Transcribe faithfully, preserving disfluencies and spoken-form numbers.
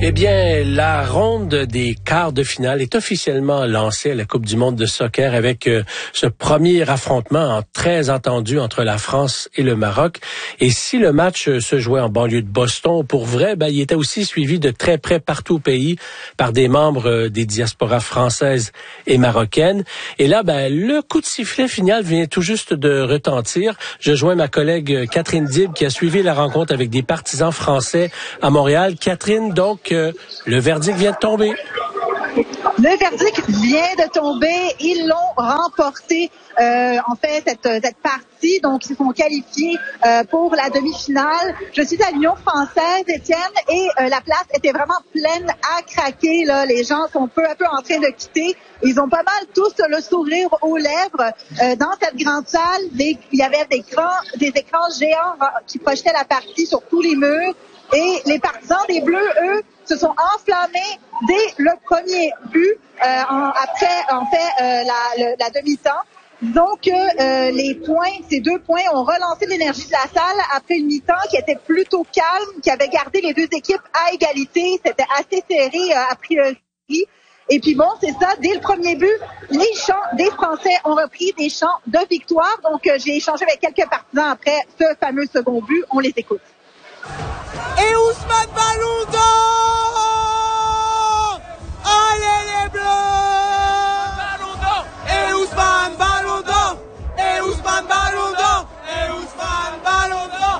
Eh bien, la ronde des quarts de finale est officiellement lancée à la Coupe du monde de soccer avec euh, ce premier affrontement en très attendu entre la France et le Maroc. Et si le match euh, se jouait en banlieue de Boston, pour vrai, ben, il était aussi suivi de très près partout au pays par des membres euh, des diasporas françaises et marocaines. Et là, ben, le coup de sifflet final vient tout juste de retentir. Je joins ma collègue Catherine Dib qui a suivi la rencontre avec des partisans français à Montréal. Catherine, donc, euh, le verdict vient de tomber. Le verdict vient de tomber. Ils l'ont remporté, euh, en fait, cette, cette partie. Donc, ils se sont qualifiés euh, pour la demi-finale. Je suis à l'Union française, Étienne, et euh, la place était vraiment pleine à craquer. Là. Les gens sont peu à peu en train de quitter. Ils ont pas mal tous le sourire aux lèvres. Euh, dans cette grande salle, des, il y avait des, grands, des écrans géants qui projetaient la partie sur tous les murs. Et les partisans des Bleus, eux, se sont enflammés dès le premier but, euh, en, après, en fait, euh, la, le, la demi-temps. Donc, euh, les points, ces deux points ont relancé l'énergie de la salle après une mi-temps qui était plutôt calme, qui avait gardé les deux équipes à égalité. C'était assez serré euh, a priori. Et puis bon, c'est ça, dès le premier but, les chants des Français ont repris des chants de victoire. Donc, euh, j'ai échangé avec quelques partisans après ce fameux second but. On les écoute. Et Ousmane Balogun